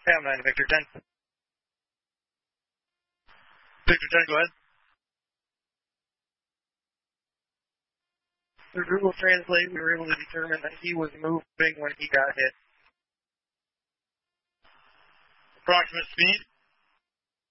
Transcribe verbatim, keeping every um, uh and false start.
Ham nine, Victor ten. Victor ten, go ahead. Through Google Translate, we were able to determine that he was moving when he got hit. Approximate speed?